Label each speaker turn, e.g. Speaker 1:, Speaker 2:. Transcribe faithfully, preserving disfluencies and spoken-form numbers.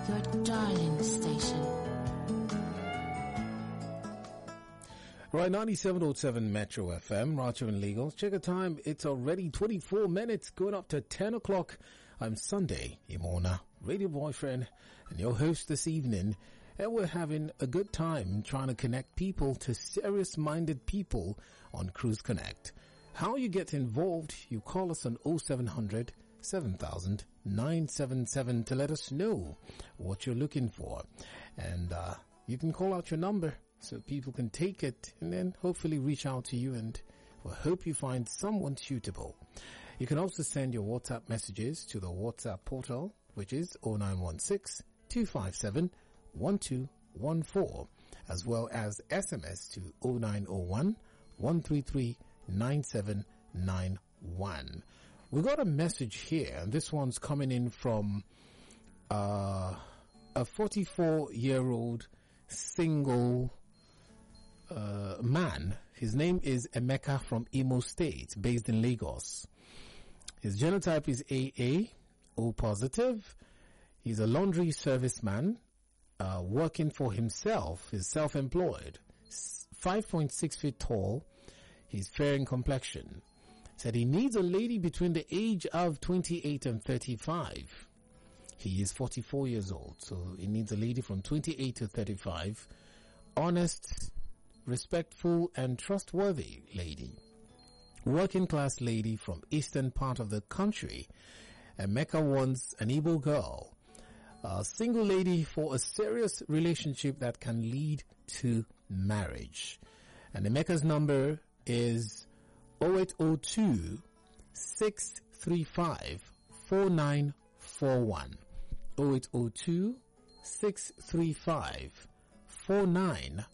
Speaker 1: your darling station.
Speaker 2: Right, ninety-seven point seven Metro F M, Roger and Legal. Check the time. It's already twenty-four minutes, going up to ten o'clock. I'm Sunday Imona, radio boyfriend, and your host this evening. And we're having a good time trying to connect people to serious-minded people on Cruise Connect. How you get involved, you call us on oh seven hundred, seven thousand, nine seven seven to let us know what you're looking for. And uh, you can call out your number so people can take it and then hopefully reach out to you, and we'll hope you find someone suitable. You can also send your WhatsApp messages to the WhatsApp portal, which is oh nine one six, two five seven, one two one four, as well as S M S to oh nine oh one, one three three, nine seven nine one. We got a message here, and this one's coming in from uh, a forty-four year old single uh, man. His name is Emeka from Imo State, based in Lagos. His genotype is A A, O positive. He's a laundry serviceman, uh, working for himself. He's self-employed, five point six feet tall. He's fair in complexion. Said he needs a lady between the age of twenty-eight and thirty-five. He is forty-four years old, so he needs a lady from twenty-eight to thirty-five. Honest, respectful, and trustworthy lady. Working class lady from eastern part of the country. And Mecca wants an Igbo girl. A single lady for a serious relationship that can lead to marriage. And the Mecca's number is oh eight oh two, six three five, four nine four one. oh eight oh two, six three five, four nine